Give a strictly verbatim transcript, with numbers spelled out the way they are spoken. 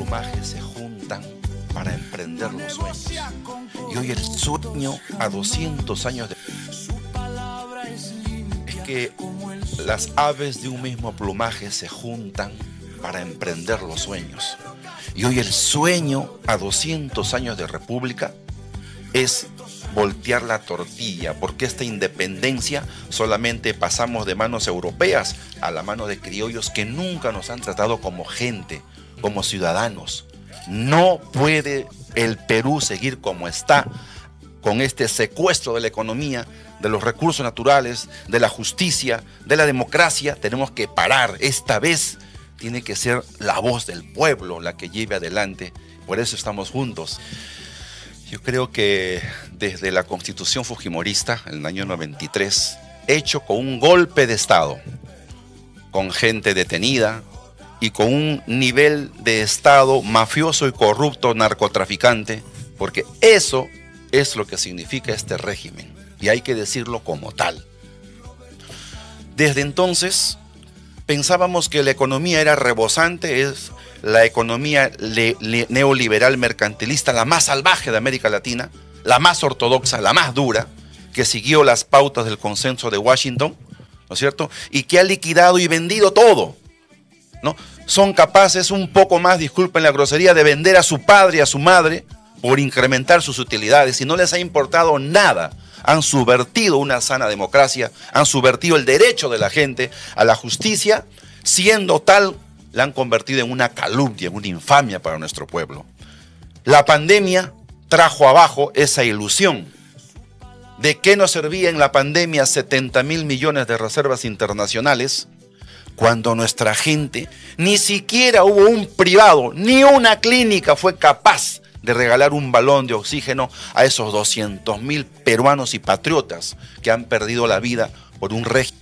plumajes se juntan para emprender los sueños. Y hoy el sueño a doscientos años de... es que las aves de un mismo plumaje se juntan para emprender los sueños. Y hoy el sueño a doscientos años de república es voltear la tortilla, porque esta independencia solamente pasamos de manos europeas a la mano de criollos que nunca nos han tratado como gente, como ciudadanos. No puede el Perú seguir como está, con este secuestro de la economía, de los recursos naturales, de la justicia, de la democracia. Tenemos que parar. Esta vez tiene que ser la voz del pueblo la que lleve adelante. Por eso estamos juntos. Yo creo que desde la Constitución Fujimorista, en el año noventa y tres, hecho con un golpe de Estado, con gente detenida y con un nivel de Estado mafioso y corrupto, narcotraficante, porque eso es lo que significa este régimen, y hay que decirlo como tal. Desde entonces pensábamos que la economía era rebosante, es la economía le, le, neoliberal mercantilista, la más salvaje de América Latina, la más ortodoxa, la más dura, que siguió las pautas del consenso de Washington, ¿no es cierto? Y que ha liquidado y vendido todo, ¿no? Son capaces un poco más, disculpen la grosería, de vender a su padre y a su madre por incrementar sus utilidades, y no les ha importado nada. Han subvertido una sana democracia, han subvertido el derecho de la gente a la justicia, siendo tal, la han convertido en una calumnia, en una infamia para nuestro pueblo. La pandemia trajo abajo esa ilusión. ¿De qué nos servía en la pandemia setenta mil millones de reservas internacionales cuando nuestra gente, ni siquiera hubo un privado, ni una clínica fue capaz de regalar un balón de oxígeno a esos doscientos mil peruanos y patriotas que han perdido la vida por un régimen